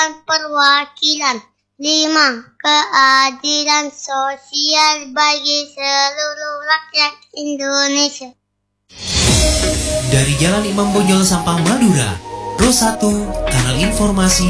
perwakilan. 5. Keadilan sosial bagi seluruh rakyat Indonesia. Dari Jalan Imam Bonjol Sampang Madura, Pro 1, Kanal Informasi